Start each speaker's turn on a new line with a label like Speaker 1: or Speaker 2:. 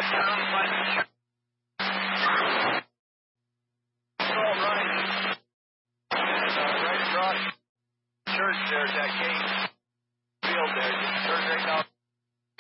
Speaker 1: Down by the church. All running. Right across church there at that gate. Field there. Just turn right down.